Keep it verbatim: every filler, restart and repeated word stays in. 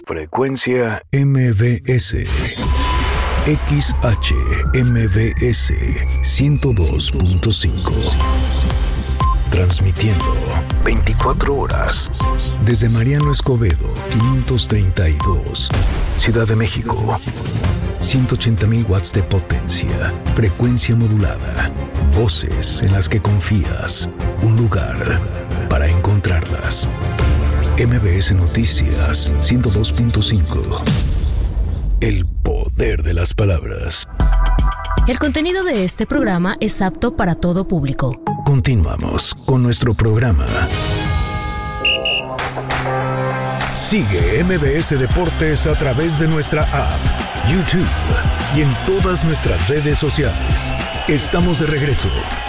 Frecuencia M B S. X H M B S ciento dos punto cinco. Transmitiendo veinticuatro horas desde Mariano Escobedo, quinientos treinta y dos, Ciudad de México. ciento ochenta mil watts de potencia, frecuencia modulada, voces en las que confías, un lugar para encontrarlas. M B S Noticias ciento dos punto cinco. El poder de las palabras. El contenido de este programa es apto para todo público. Continuamos con nuestro programa. Sigue M B S Deportes a través de nuestra app, YouTube y en todas nuestras redes sociales. Estamos de regreso.